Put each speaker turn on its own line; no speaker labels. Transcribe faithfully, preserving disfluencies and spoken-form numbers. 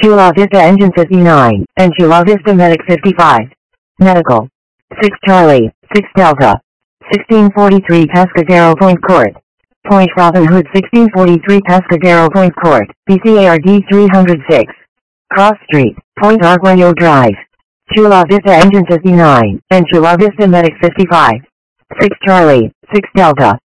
Chula Vista Engine fifty-nine, and Chula Vista Medic fifty-five. Medical. six Charlie, six Delta. sixteen forty-three Pescadero Point Court. Point Robin Hood sixteen forty-three Pescadero Point Court, B C A R D three oh six. Cross Street, Point Arguello Drive. Chula Vista Engine fifty-nine, and Chula Vista Medic fifty-five. six Charlie, six Delta.